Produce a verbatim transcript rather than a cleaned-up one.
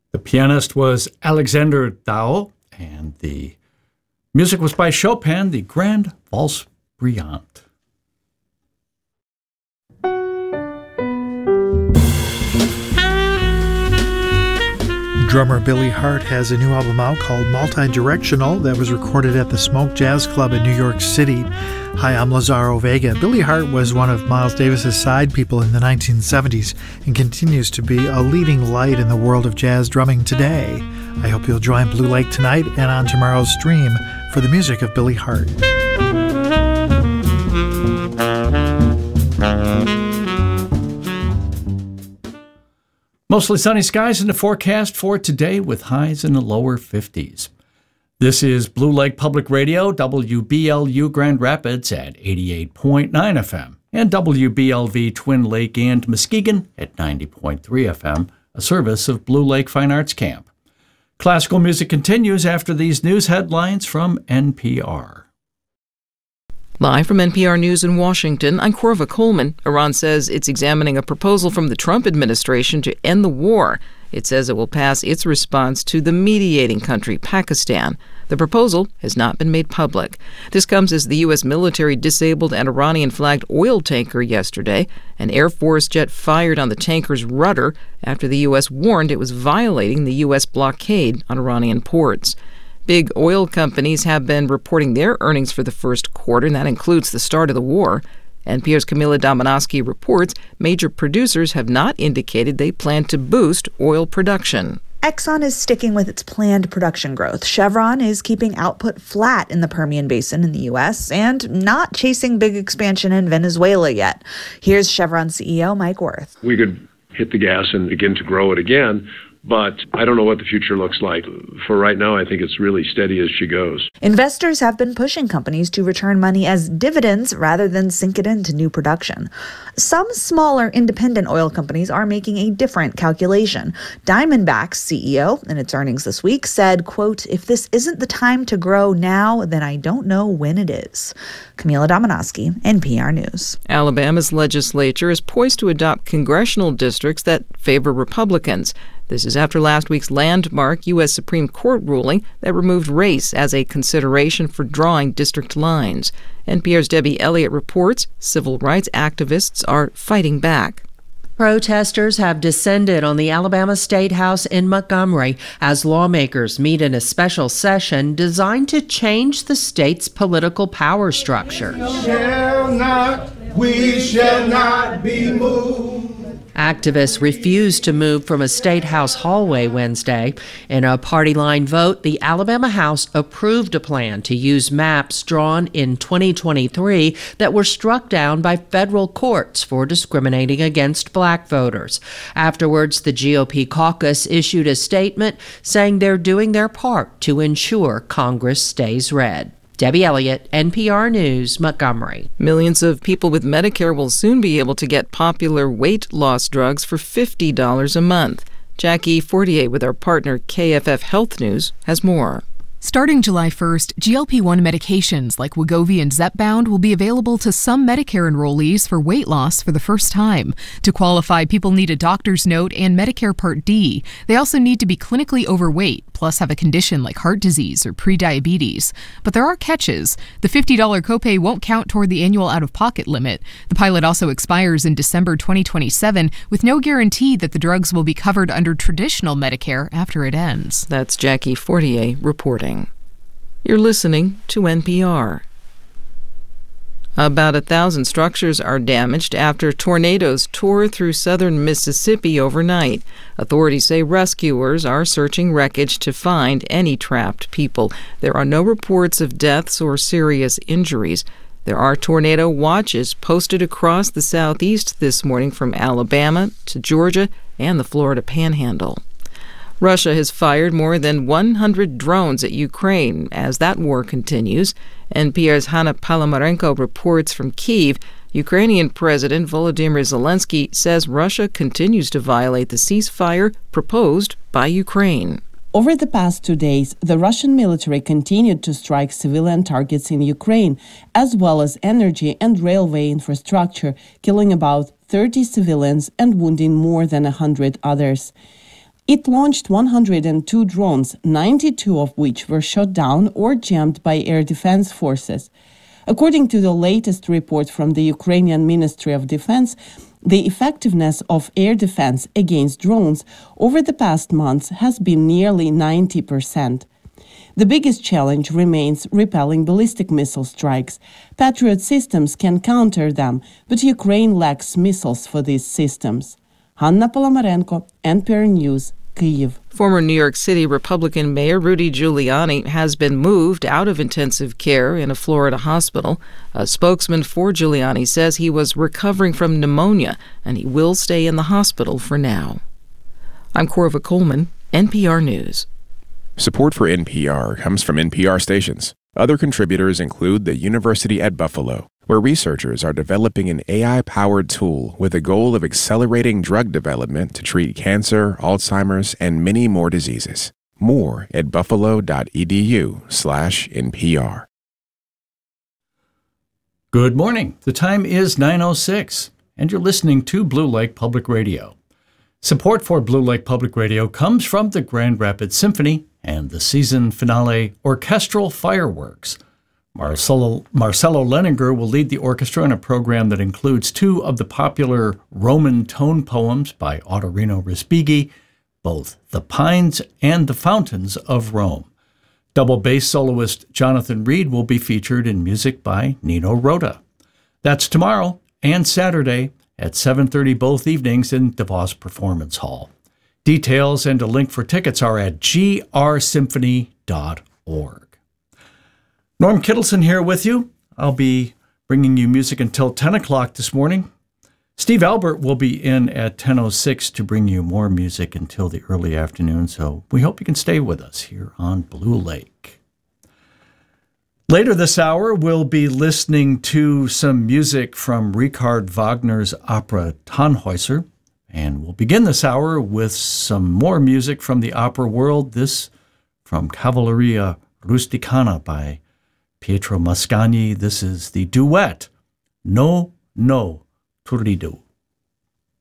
The pianist was Alexander Dao, and the music was by Chopin, the Grand Valse Brillante. Drummer Billy Hart has a new album out called Multi-Directional that was recorded at the Smoke Jazz Club in New York City. Hi, I'm Lazaro Vega. Billy Hart was one of Miles Davis's side people in the nineteen seventies and continues to be a leading light in the world of jazz drumming today. I hope you'll join Blue Lake tonight and on tomorrow's stream for the music of Billy Hart. Mostly sunny skies in the forecast for today with highs in the lower fifties. This is Blue Lake Public Radio, W B L U Grand Rapids at eighty-eight point nine F M, and W B L V Twin Lake and Muskegon at ninety point three F M, a service of Blue Lake Fine Arts Camp. Classical music continues after these news headlines from N P R. Live from N P R News in Washington, I'm Corva Coleman. Iran says it's examining a proposal from the Trump administration to end the war. It says it will pass its response to the mediating country, Pakistan. The proposal has not been made public. This comes as the U S military disabled an Iranian-flagged oil tanker yesterday. An Air Force jet fired on the tanker's rudder after the U S warned it was violating the U S blockade on Iranian ports. Big oil companies have been reporting their earnings for the first quarter, and that includes the start of the war. N P R's Camila Domonoske reports major producers have not indicated they plan to boost oil production. Exxon is sticking with its planned production growth. Chevron is keeping output flat in the Permian Basin in the U S and not chasing big expansion in Venezuela yet. Here's Chevron C E O Mike Wirth. We could hit the gas and begin to grow it again, but I don't know what the future looks like. For right now, I think it's really steady as she goes. Investors have been pushing companies to return money as dividends rather than sink it into new production. Some smaller independent oil companies are making a different calculation. Diamondback's C E O, in its earnings this week, said, quote, "If this isn't the time to grow now, then I don't know when it is." Camila Domonoske, N P R News. Alabama's legislature is poised to adopt congressional districts that favor Republicans. This is after last week's landmark U S Supreme Court ruling that removed race as a consideration for drawing district lines. N P R's Debbie Elliott reports civil rights activists are fighting back. Protesters have descended on the Alabama State House in Montgomery as lawmakers meet in a special session designed to change the state's political power structure. We shall not, we shall not be moved. Activists refused to move from a state house hallway Wednesday. In a party line vote, the Alabama House approved a plan to use maps drawn in twenty twenty-three that were struck down by federal courts for discriminating against black voters. Afterwards, the G O P caucus issued a statement saying they're doing their part to ensure Congress stays red. Debbie Elliott, N P R News, Montgomery. Millions of people with Medicare will soon be able to get popular weight loss drugs for fifty dollars a month. Jackie Fortier with our partner K F F Health News has more. Starting July first, G L P one medications like Wegovy and Zepbound will be available to some Medicare enrollees for weight loss for the first time. To qualify, people need a doctor's note and Medicare Part D. They also need to be clinically overweight, plus have a condition like heart disease or prediabetes. But there are catches. The fifty dollars copay won't count toward the annual out-of-pocket limit. The pilot also expires in December twenty twenty-seven, with no guarantee that the drugs will be covered under traditional Medicare after it ends. That's Jackie Fortier reporting. You're listening to N P R. About a thousand structures are damaged after tornadoes tore through southern Mississippi overnight. Authorities say rescuers are searching wreckage to find any trapped people. There are no reports of deaths or serious injuries. There are tornado watches posted across the southeast this morning from Alabama to Georgia and the Florida Panhandle. Russia has fired more than one hundred drones at Ukraine as that war continues. N P R's Hanna Palomarenko reports from Kyiv. Ukrainian President Volodymyr Zelensky says Russia continues to violate the ceasefire proposed by Ukraine. Over the past two days, the Russian military continued to strike civilian targets in Ukraine, as well as energy and railway infrastructure, killing about thirty civilians and wounding more than one hundred others. It launched one hundred two drones, ninety-two of which were shot down or jammed by air defense forces. According to the latest report from the Ukrainian Ministry of Defense, the effectiveness of air defense against drones over the past months has been nearly ninety percent. The biggest challenge remains repelling ballistic missile strikes. Patriot systems can counter them, but Ukraine lacks missiles for these systems. Hanna Polomarenko, N P R News, Kyiv. Former New York City Republican Mayor Rudy Giuliani has been moved out of intensive care in a Florida hospital. A spokesman for Giuliani says he was recovering from pneumonia and he will stay in the hospital for now. I'm Corva Coleman, N P R News. Support for N P R comes from N P R stations. Other contributors include the University at Buffalo, where researchers are developing an A I-powered tool with the goal of accelerating drug development to treat cancer, Alzheimer's, and many more diseases. More at buffalo.edu slash NPR. Good morning. The time is nine oh six, and you're listening to Blue Lake Public Radio. Support for Blue Lake Public Radio comes from the Grand Rapids Symphony and the season finale Orchestral Fireworks. Marcelo, Marcelo Leninger will lead the orchestra in a program that includes two of the popular Roman tone poems by Ottorino Respighi, both The Pines and The Fountains of Rome. Double bass soloist Jonathan Reed will be featured in music by Nino Rota. That's tomorrow and Saturday at seven thirty both evenings in DeVos Performance Hall. Details and a link for tickets are at g r symphony dot org. Norm Kittleson here with you. I'll be bringing you music until ten o'clock this morning. Steve Albert will be in at ten oh six to bring you more music until the early afternoon, so we hope you can stay with us here on Blue Lake. Later this hour, we'll be listening to some music from Richard Wagner's opera Tannhäuser, and we'll begin this hour with some more music from the opera world, this from Cavalleria Rusticana by Pietro Mascagni. This is the duet, No, No, Turridu.